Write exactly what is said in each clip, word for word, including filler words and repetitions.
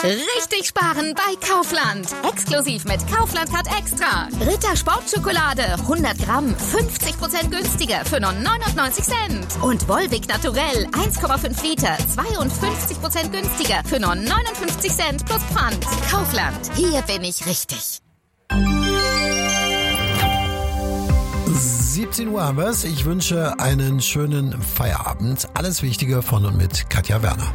Richtig sparen bei Kaufland. Exklusiv mit Kaufland Card Extra. Ritter Sportschokolade hundert Gramm fünfzig Prozent günstiger für nur neunundneunzig Cent. Und Volvic Naturell eins Komma fünf Liter zweiundfünfzig Prozent günstiger für nur neunundfünfzig Cent plus Pfand. Kaufland. Hier bin ich richtig. siebzehn Uhr haben wir es. Ich wünsche einen schönen Feierabend. Alles Wichtige von und mit Katja Werner.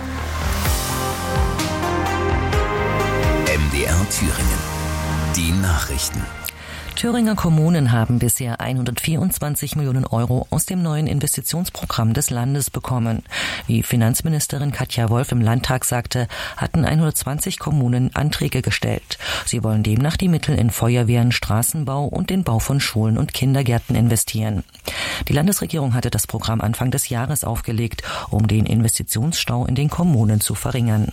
M D R Thüringen. Die Nachrichten. Thüringer Kommunen haben bisher hundertvierundzwanzig Millionen Euro aus dem neuen Investitionsprogramm des Landes bekommen. Wie Finanzministerin Katja Wolf im Landtag sagte, hatten hundertzwanzig Kommunen Anträge gestellt. Sie wollen demnach die Mittel in Feuerwehren, Straßenbau und den Bau von Schulen und Kindergärten investieren. Die Landesregierung hatte das Programm Anfang des Jahres aufgelegt, um den Investitionsstau in den Kommunen zu verringern.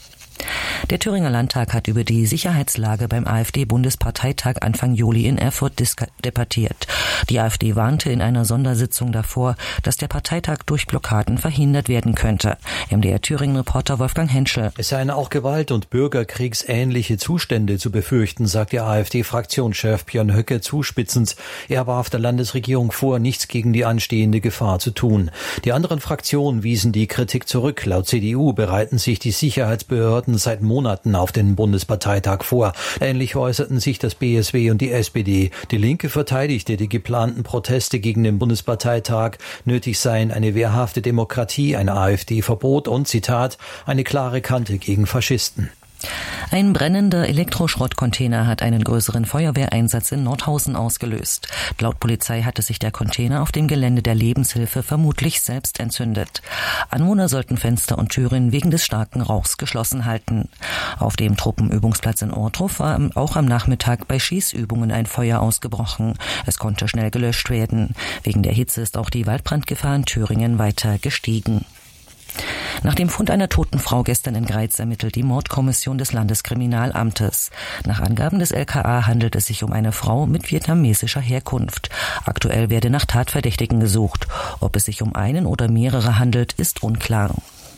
Der Thüringer Landtag hat über die Sicherheitslage beim AfD-Bundesparteitag Anfang Juli in Erfurt debattiert. Die AfD warnte in einer Sondersitzung davor, dass der Parteitag durch Blockaden verhindert werden könnte. M D R Thüringen-Reporter Wolfgang Henschel. Es seien auch Gewalt- und bürgerkriegsähnliche Zustände zu befürchten, sagt der AfD-Fraktionschef Björn Höcke zuspitzend. Er warf der Landesregierung vor, nichts gegen die anstehende Gefahr zu tun. Die anderen Fraktionen wiesen die Kritik zurück. Laut C D U bereiten sich die Sicherheitsbehörden seit Monaten auf den Bundesparteitag vor. Ähnlich äußerten sich das B S W und die S P D. Die Linke verteidigte die geplanten Proteste gegen den Bundesparteitag. Nötig seien eine wehrhafte Demokratie, ein AfD-Verbot und, Zitat, eine klare Kante gegen Faschisten. Ein brennender Elektroschrottcontainer hat einen größeren Feuerwehreinsatz in Nordhausen ausgelöst. Laut Polizei hatte sich der Container auf dem Gelände der Lebenshilfe vermutlich selbst entzündet. Anwohner sollten Fenster und Türen wegen des starken Rauchs geschlossen halten. Auf dem Truppenübungsplatz in Ortruf war auch am Nachmittag bei Schießübungen ein Feuer ausgebrochen. Es konnte schnell gelöscht werden. Wegen der Hitze ist auch die Waldbrandgefahr in Thüringen weiter gestiegen. Nach dem Fund einer toten Frau gestern in Greiz ermittelt die Mordkommission des Landeskriminalamtes. Nach Angaben des L K A handelt es sich um eine Frau mit vietnamesischer Herkunft. Aktuell werde nach Tatverdächtigen gesucht. Ob es sich um einen oder mehrere handelt, ist unklar.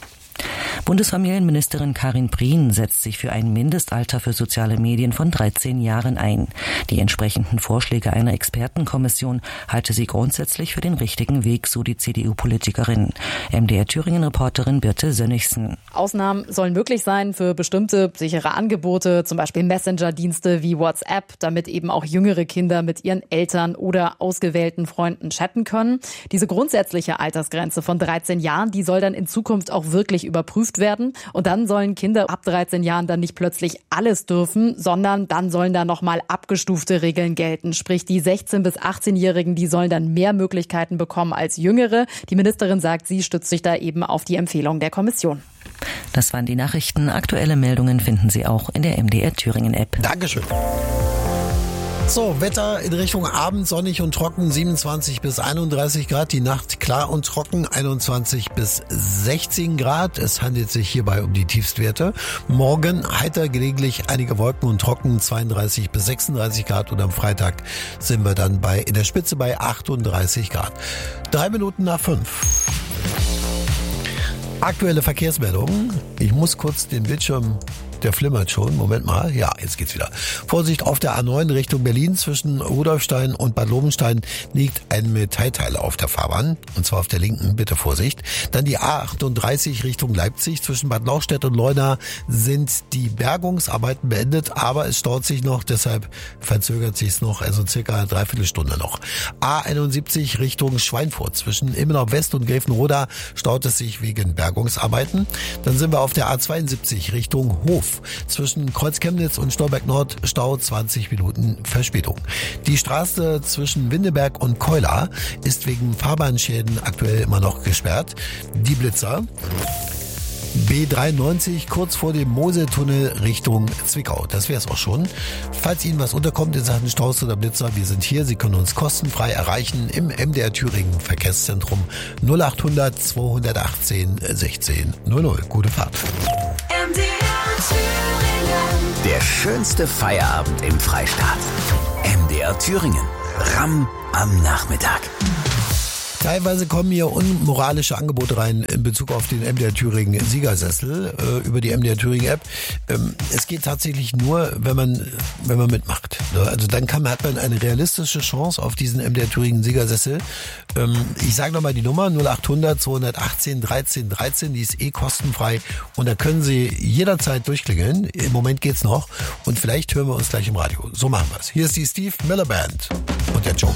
Bundesfamilienministerin Karin Prien setzt sich für ein Mindestalter für soziale Medien von dreizehn Jahren ein. Die entsprechenden Vorschläge einer Expertenkommission halte sie grundsätzlich für den richtigen Weg, so die C D U-Politikerin. M D R Thüringen-Reporterin Birte Sönnigsen. Ausnahmen sollen möglich sein für bestimmte sichere Angebote, zum Beispiel Messenger-Dienste wie WhatsApp, damit eben auch jüngere Kinder mit ihren Eltern oder ausgewählten Freunden chatten können. Diese grundsätzliche Altersgrenze von dreizehn Jahren, die soll dann in Zukunft auch wirklich überprüft werden. Und dann sollen Kinder ab dreizehn Jahren dann nicht plötzlich alles dürfen, sondern dann sollen da nochmal abgestufte Regeln gelten. Sprich, die sechzehn- bis achtzehnjährigen, die sollen dann mehr Möglichkeiten bekommen als Jüngere. Die Ministerin sagt, sie stützt sich da eben auf die Empfehlung der Kommission. Das waren die Nachrichten. Aktuelle Meldungen finden Sie auch in der M D R Thüringen App. Dankeschön. So, Wetter in Richtung Abend, sonnig und trocken, siebenundzwanzig bis einunddreißig Grad. Die Nacht klar und trocken, einundzwanzig bis sechzehn Grad. Es handelt sich hierbei um die Tiefstwerte. Morgen heiter, gelegentlich einige Wolken und trocken, zweiunddreißig bis sechsunddreißig Grad. Und am Freitag sind wir dann bei in der Spitze bei achtunddreißig Grad. Drei Minuten nach fünf. Aktuelle Verkehrsmeldungen. Ich muss kurz den Bildschirm... Der flimmert schon. Moment mal. Ja, jetzt geht's wieder. Vorsicht, auf der A neun Richtung Berlin zwischen Rudolfstein und Bad Lobenstein liegt ein Metallteil auf der Fahrbahn. Und zwar auf der linken. Bitte Vorsicht. Dann die A achtunddreißig Richtung Leipzig zwischen Bad Lauchstädt und Leuna sind die Bergungsarbeiten beendet, aber es staut sich noch. Deshalb verzögert sich's noch. Also circa eine Dreiviertelstunde noch. A einundsiebzig Richtung Schweinfurt zwischen Immenau West und Gräfenroda staut es sich wegen Bergungsarbeiten. Dann sind wir auf der A zweiundsiebzig Richtung Hof. Zwischen Kreuz-Chemnitz und Stolberg Nord Stau zwanzig Minuten Verspätung. Die Straße zwischen Windeberg und Keular ist wegen Fahrbahnschäden aktuell immer noch gesperrt. Die Blitzer. B dreiundneunzig kurz vor dem Moseltunnel Richtung Zwickau. Das wäre es auch schon. Falls Ihnen was unterkommt in Sachen Staus oder Blitzer, wir sind hier. Sie können uns kostenfrei erreichen im M D R Thüringen Verkehrszentrum null achthundert zweihundertachtzehn sechzehn null null. Gute Fahrt. M D R Thüringen. Der schönste Feierabend im Freistaat. M D R Thüringen. R A M am Nachmittag. Teilweise kommen hier unmoralische Angebote rein in Bezug auf den M D R Thüringen Siegersessel äh, über die M D R Thüringen App. Ähm, es geht tatsächlich nur, wenn man wenn man mitmacht. Ne? Also dann kann, hat man eine realistische Chance auf diesen M D R Thüringen Siegersessel. Ähm, ich sage nochmal die Nummer null acht hundert zweihundertachtzehn dreizehn dreizehn, die ist eh kostenfrei und da können Sie jederzeit durchklingeln. Im Moment geht's noch und vielleicht hören wir uns gleich im Radio. So machen wir's. Hier ist die Steve Miller Band und der Joe.